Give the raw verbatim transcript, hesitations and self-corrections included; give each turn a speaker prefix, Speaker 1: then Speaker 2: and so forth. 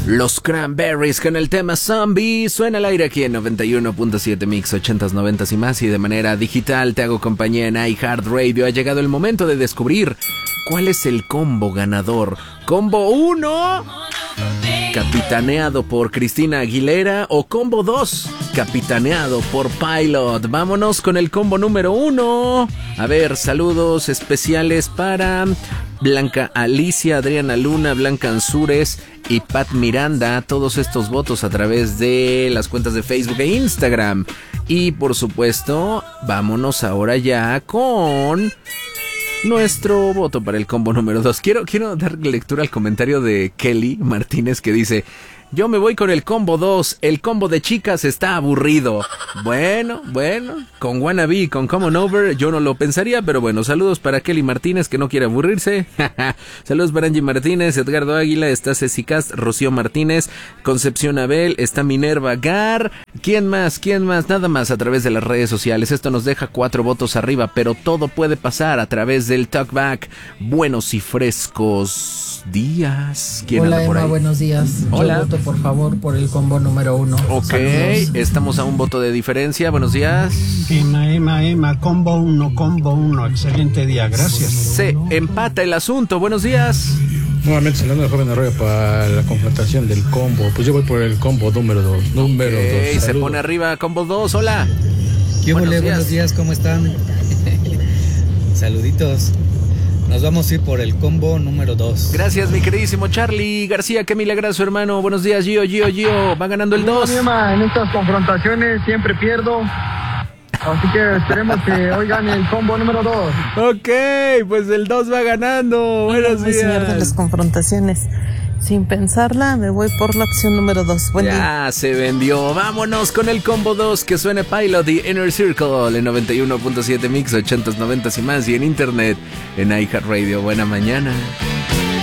Speaker 1: Los Cranberries con el tema Zombie suena al aire aquí en noventa y uno punto siete Mix, ochentas, noventas y más, y de manera digital te hago compañía en iHeartRadio. Ha llegado el momento de descubrir cuál es el combo ganador. Combo uno, capitaneado por Cristina Aguilera, o combo dos, capitaneado por Pilot. Vámonos con el combo número uno. A ver, saludos especiales para Blanca Alicia, Adriana Luna, Blanca Ansúrez y Pat Miranda. Todos estos votos a través de las cuentas de Facebook e Instagram. Y por supuesto, vámonos ahora ya con nuestro voto para el combo número dos. Quiero, quiero dar lectura al comentario de Kelly Martínez, que dice: yo me voy con el combo dos, el combo de chicas está aburrido. Bueno, bueno, con Wannabe y con Common Over yo no lo pensaría, pero bueno, saludos para Kelly Martínez, que no quiere aburrirse. Saludos para Angie Martínez, Edgardo Águila, está Ceci Cast, Rocío Martínez, Concepción Abel, está Minerva Gar. ¿Quién más? ¿Quién más? Nada más a través de las redes sociales. Esto nos deja cuatro votos arriba, pero todo puede pasar a través del Talkback. Buenos y frescos días. ¿Quién
Speaker 2: Hola,
Speaker 1: anda por
Speaker 2: Emma,
Speaker 1: ahí?
Speaker 2: buenos días.
Speaker 1: Hola.
Speaker 2: Yo voto, por favor, por el combo número uno.
Speaker 1: Ok,
Speaker 2: Saludos.
Speaker 1: estamos a un voto de diferencia. Buenos días.
Speaker 3: Emma, Emma, Emma, combo uno, combo uno. Excelente día, gracias.
Speaker 1: Se empata el asunto. Buenos días.
Speaker 4: Nuevamente saludando al joven Arroyo para la confrontación del combo. Pues yo voy por el combo número dos. Número
Speaker 1: Ok,
Speaker 4: dos.
Speaker 1: se pone arriba combo dos. Hola.
Speaker 5: ¿Qué
Speaker 1: Buenos
Speaker 5: ole?
Speaker 1: días.
Speaker 5: Buenos días, ¿cómo están? Saluditos. Nos vamos a ir por el combo número dos.
Speaker 1: Gracias, mi queridísimo Charlie García. Qué milagroso, hermano. Buenos días, Gio, Gio, Gio. Va ganando el dos.
Speaker 6: Emma, en estas confrontaciones siempre pierdo. Así que esperemos que hoy gane el combo número dos.
Speaker 1: Ok, pues el dos va ganando. Buenos
Speaker 7: Ay, señor de las
Speaker 1: días.
Speaker 7: confrontaciones. Sin pensarla, me voy por la opción número dos. Buen día.
Speaker 1: Ya se vendió. Vámonos con el combo dos, que suene Pilot y Inner Circle en noventa y uno punto siete Mix, ochentas, noventas y más, y en internet en iHeartRadio. Buena mañana.